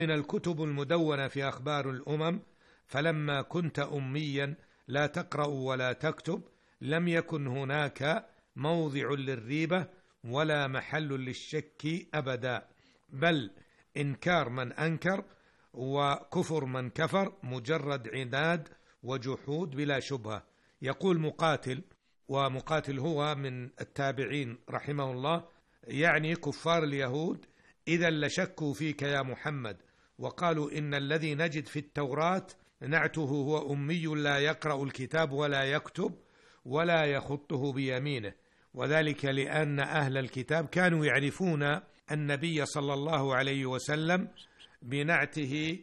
من الكتب المدونة في أخبار الأمم، فلما كنت أميا لا تقرأ ولا تكتب لم يكن هناك موضع للريبة ولا محل للشك أبدا، بل إنكار من أنكر وكفر من كفر مجرد عناد وجحود بلا شبهة. يقول مقاتل، ومقاتل هو من التابعين رحمه الله، يعني كفار اليهود: إذا لشكوا فيك يا محمد وقالوا إن الذي نجد في التوراة نعته هو أمي لا يقرأ الكتاب ولا يكتب ولا يخطه بيمينه، وذلك لأن أهل الكتاب كانوا يعرفون النبي صلى الله عليه وسلم بنعته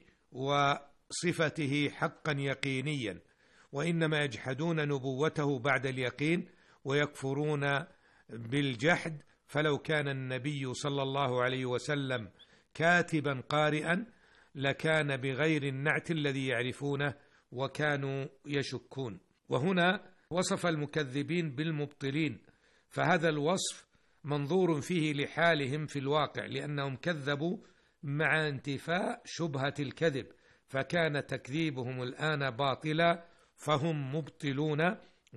وصفته حقا يقينيا، وإنما يجحدون نبوته بعد اليقين ويكفرون بالجحد. فلو كان النبي صلى الله عليه وسلم كاتبا قارئا لكان بغير النعت الذي يعرفونه وكانوا يشكون. وهنا وصف المكذبين بالمبطلين، فهذا الوصف منظور فيه لحالهم في الواقع، لأنهم كذبوا مع انتفاء شبهة الكذب، فكان تكذيبهم الآن باطلا، فهم مبطلون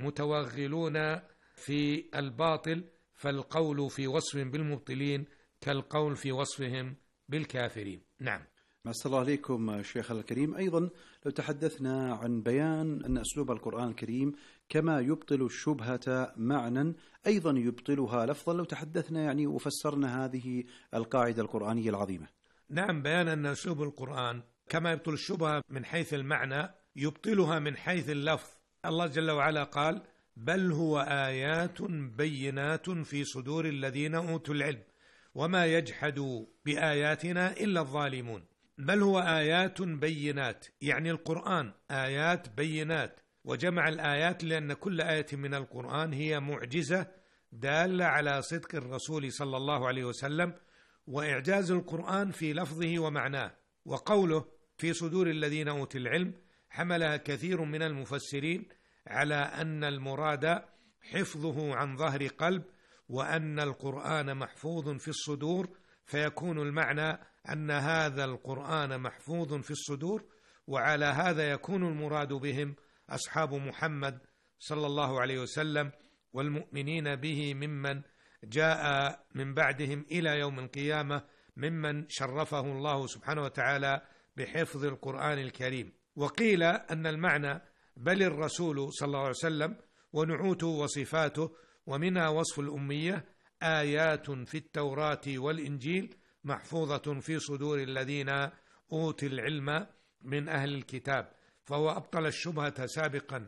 متوغلون في الباطل، فالقول في وصفهم بالمبطلين كالقول في وصفهم بالكافرين. نعم. أحسن الله عليكم شيخ الكريم. أيضا لو تحدثنا عن بيان أن أسلوب القرآن الكريم كما يبطل الشبهة معنى أيضا يبطلها لفظا، لو تحدثنا يعني وفسرنا هذه القاعدة القرآنية العظيمة. نعم، بيان أن أسلوب القرآن كما يبطل الشبهة من حيث المعنى يبطلها من حيث اللفظ. الله جل وعلا قال: بل هو آيات بينات في صدور الذين أوتوا العلم وما يجحد بآياتنا إلا الظالمون. بل هو آيات بينات، يعني القرآن آيات بينات، وجمع الآيات لأن كل آية من القرآن هي معجزة دالة على صدق الرسول صلى الله عليه وسلم وإعجاز القرآن في لفظه ومعناه. وقوله في صدور الذين أوتوا العلم حملها كثير من المفسرين على أن المراد حفظه عن ظهر قلب، وأن القرآن محفوظ في الصدور، فيكون المعنى أن هذا القرآن محفوظ في الصدور، وعلى هذا يكون المراد بهم أصحاب محمد صلى الله عليه وسلم والمؤمنين به ممن جاء من بعدهم إلى يوم القيامة ممن شرفه الله سبحانه وتعالى بحفظ القرآن الكريم. وقيل أن المعنى بل الرسول صلى الله عليه وسلم ونعوته وصفاته، ومنها وصف الأمية، آيات في التوراة والإنجيل محفوظة في صدور الذين أوتوا العلم من أهل الكتاب، فهو أبطل الشبهة سابقا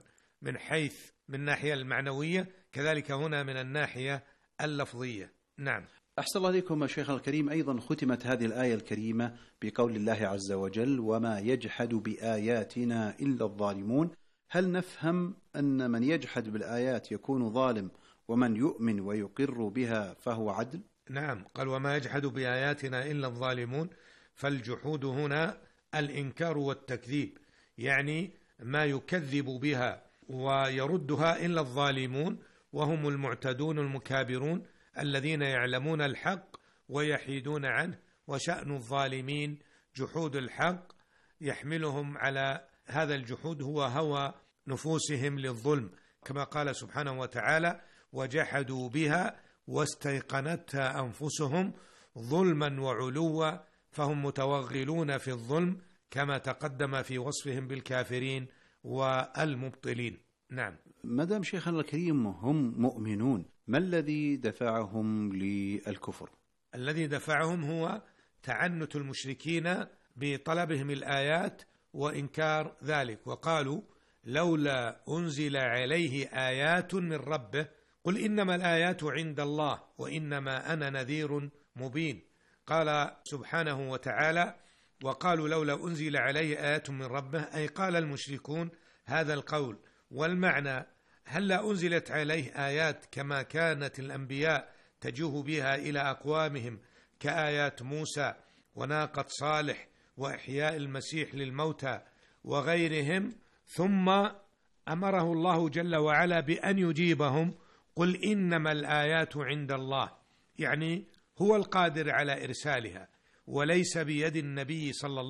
من الناحية المعنوية، كذلك هنا من الناحية اللفظية. نعم. أحسن الله عليكم شيخ الكريم. أيضا ختمت هذه الآية الكريمة بقول الله عز وجل: وما يجحد بآياتنا إلا الظالمون. هل نفهم أن من يجحد بالآيات يكون ظالم، ومن يؤمن ويقر بها فهو عدل؟ نعم، قال: وما يجحد بآياتنا إلا الظالمون، فالجحود هنا الإنكار والتكذيب، يعني ما يكذب بها ويردها إلا الظالمون، وهم المعتدون المكابرون الذين يعلمون الحق ويحيدون عنه. وشأن الظالمين جحود الحق، يحملهم على هذا الجحود هو هوى نفوسهم للظلم، كما قال سبحانه وتعالى: وجحدوا بها واستيقنتها أنفسهم ظلما وعلوا، فهم متوغلون في الظلم كما تقدم في وصفهم بالكافرين والمبطلين. نعم. مدام شيخنا الكريم هم مؤمنون، ما الذي دفعهم للكفر؟ الذي دفعهم هو تعنت المشركين بطلبهم الآيات وإنكار ذلك، وقالوا: لولا أنزل عليه آيات من ربه قل إنما الآيات عند الله وإنما أنا نذير مبين. قال سبحانه وتعالى: وقالوا لولا أنزل عليه آيات من ربه، أي قال المشركون هذا القول. والمعنى: هل لا أنزلت عليه آيات كما كانت الأنبياء تجوه بها إلى أقوامهم كآيات موسى وناقة صالح وإحياء المسيح للموتى وغيرهم، ثم أمره الله جل وعلا بأن يجيبهم: قل إنما الآيات عند الله، يعني هو القادر على إرسالها، وليس بيد النبي صلى الله